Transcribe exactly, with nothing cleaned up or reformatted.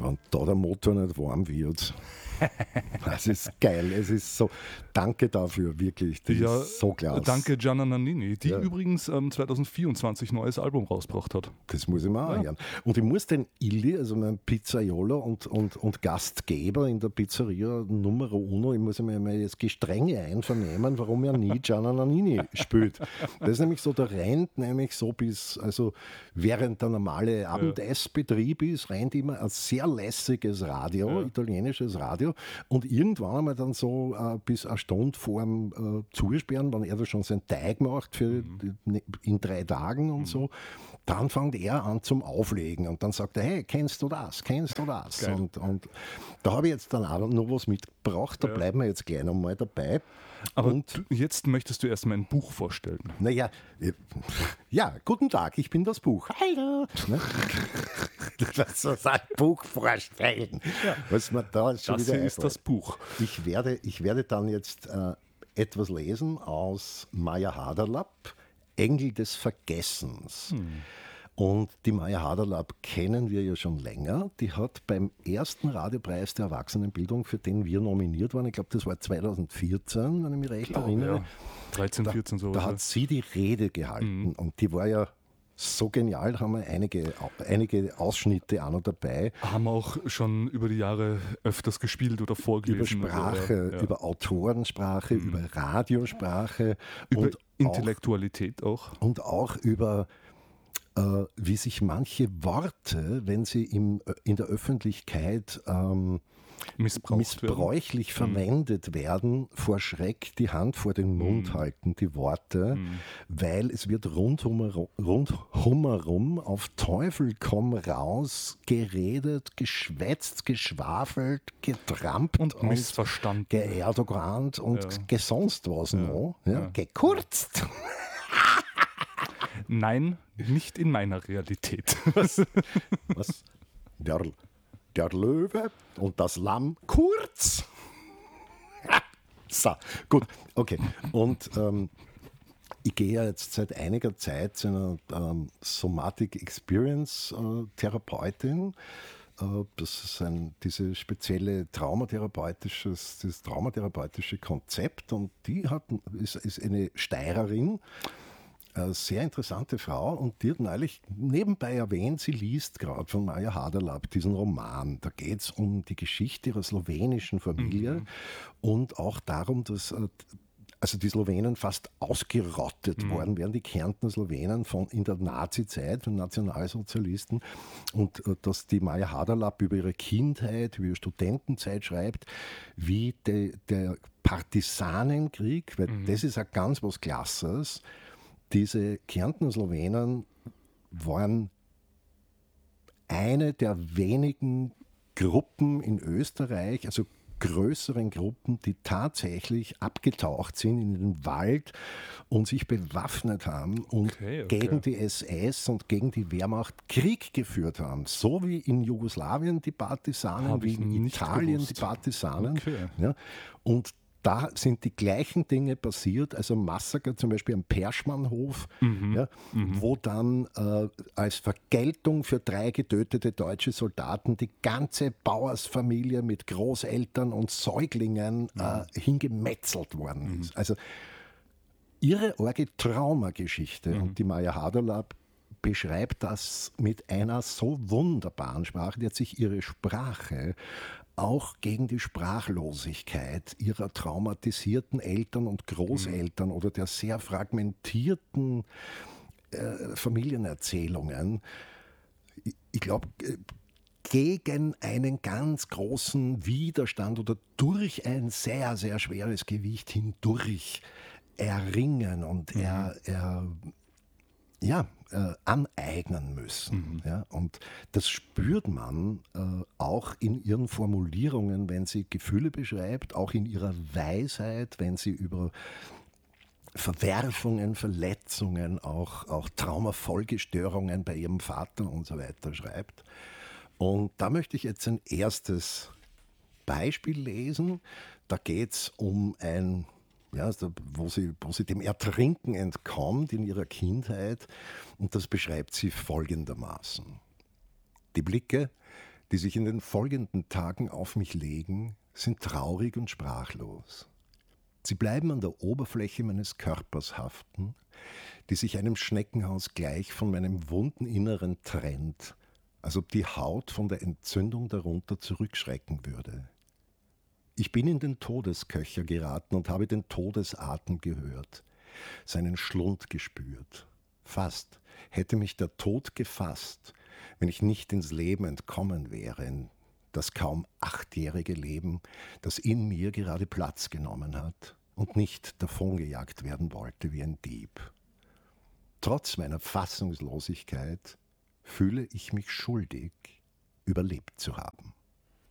wenn da der Motor nicht warm wird. Das ist geil. Es ist so, danke dafür, wirklich. Das Ja, ist so klasse. danke Gianna Nannini, die Ja. übrigens ähm, zwanzig vierundzwanzig ein neues Album rausgebracht hat. Das muss ich mir auch Ja. hören. Und ich muss den Illi, also meinen Pizzaiolo und, und, und Gastgeber in der Pizzeria Numero Uno, ich muss mir mal jetzt Gestrenge einvernehmen, warum er nie Gianna Nannini spielt. Das ist nämlich so, der rennt nämlich so bis, also während der normale Abendessbetrieb ist, rennt immer ein sehr lässiges Radio, Ja. italienisches Radio, und irgendwann einmal dann so äh, bis eine Stunde vor dem äh, Zusperren, wenn er da schon seinen Teig macht für die, in drei Tagen und so, dann fängt er an zum Auflegen und dann sagt er, hey, kennst du das, kennst du das? Geil. Und, und da habe ich jetzt dann auch noch was mitgebracht, da Ja. bleiben wir jetzt gleich noch mal dabei. Aber und du, jetzt möchtest du erstmal ein Buch vorstellen. naja, äh, ja, guten Tag, ich bin das Buch. Hallo. Ne? Das ist ein Buch vorstellen. Was mir da schon Das wieder hier ist einfällt. das Buch. Ich werde, ich werde dann jetzt äh, etwas lesen aus Maya Haderlapp, Engel des Vergessens. Und die Maya Haderlapp kennen wir ja schon länger. Die hat beim ersten Radiopreis der Erwachsenenbildung, für den wir nominiert waren, ich glaube, das war zweitausendvierzehn, wenn ich mich recht erinnere, Ja, dreizehn, vierzehn so. da hat sie die Rede gehalten. Und die war ja so genial, da haben wir einige, einige Ausschnitte auch noch dabei. Haben auch schon über die Jahre öfters gespielt oder Über vorgelesen. Sprache, Also, ja, ja. über Autorensprache, über Radiosprache über und, auch, Intellektualität auch. und auch über, äh, wie sich manche Worte, wenn sie im, in der Öffentlichkeit ähm, Missbraucht missbräuchlich verwendet werden, vor Schreck die Hand vor den Mund halten, die Worte, weil es wird rundum, rundum herum auf Teufel komm raus geredet, geschwätzt, geschwafelt, getrampt und missverstanden. geerdogannt und Ja. gesonst was noch. Ja, Ja. Gekurzt. Nein, nicht in meiner Realität. Was? Der, der Löwe und das Lamm kurz. So, gut, okay. Und ähm, ich gehe ja jetzt seit einiger Zeit zu einer ähm, Somatic Experience äh, Therapeutin. Äh, das ist ein, diese spezielle traumatherapeutisches, das traumatherapeutische Konzept, und die hat, ist, ist eine Steirerin. Eine sehr interessante Frau, und die hat neulich nebenbei erwähnt, sie liest gerade von Maya Haderlapp diesen Roman. Da geht es um die Geschichte ihrer slowenischen Familie Mhm. und auch darum, dass äh, also die Slowenen fast ausgerottet Mhm. worden wären, die Kärntner Slowenen von, in der Nazi-Zeit, von Nationalsozialisten, und äh, dass die Maya Haderlapp über ihre Kindheit, über ihre Studentenzeit schreibt, wie de, der Partisanenkrieg, weil das ist ja ganz was Klasses. Diese Kärntner Slowenen waren eine der wenigen Gruppen in Österreich, also größeren Gruppen, die tatsächlich abgetaucht sind in den Wald und sich bewaffnet haben und Okay, okay. gegen die S S und gegen die Wehrmacht Krieg geführt haben. So wie in Jugoslawien die Partisanen, Hab wie ich in nicht Italien gewusst. die Partisanen. Okay. Ja, und da sind die gleichen Dinge passiert, also Massaker zum Beispiel am Perschmannhof, ja, wo dann äh, als Vergeltung für drei getötete deutsche Soldaten die ganze Bauersfamilie mit Großeltern und Säuglingen äh, hingemetzelt worden ist. Also ihre arge Traumageschichte, und die Maya Haderlapp beschreibt das mit einer so wunderbaren Sprache, die hat sich ihre Sprache auch gegen die Sprachlosigkeit ihrer traumatisierten Eltern und Großeltern oder der sehr fragmentierten äh, Familienerzählungen, ich, ich glaube, äh, gegen einen ganz großen Widerstand oder durch ein sehr, sehr schweres Gewicht hindurch erringen und er, er ja, äh, aneignen müssen. Ja, und das spürt man äh, auch in ihren Formulierungen, wenn sie Gefühle beschreibt, auch in ihrer Weisheit, wenn sie über Verwerfungen, Verletzungen, auch, auch Traumafolgestörungen bei ihrem Vater und so weiter schreibt. Und da möchte ich jetzt ein erstes Beispiel lesen. Da geht es um ein, ja, also wo, sie, wo sie dem Ertrinken entkommt in ihrer Kindheit. Und das beschreibt sie folgendermaßen. Die Blicke, die sich in den folgenden Tagen auf mich legen, sind traurig und sprachlos. Sie bleiben an der Oberfläche meines Körpers haften, die sich einem Schneckenhaus gleich von meinem wunden Inneren trennt, als ob die Haut von der Entzündung darunter zurückschrecken würde. Ich bin in den Todesköcher geraten und habe den Todesatem gehört, seinen Schlund gespürt. Fast hätte mich der Tod gefasst, wenn ich nicht ins Leben entkommen wäre, in das kaum achtjährige Leben, das in mir gerade Platz genommen hat und nicht davongejagt werden wollte wie ein Dieb. Trotz meiner Fassungslosigkeit fühle ich mich schuldig, überlebt zu haben.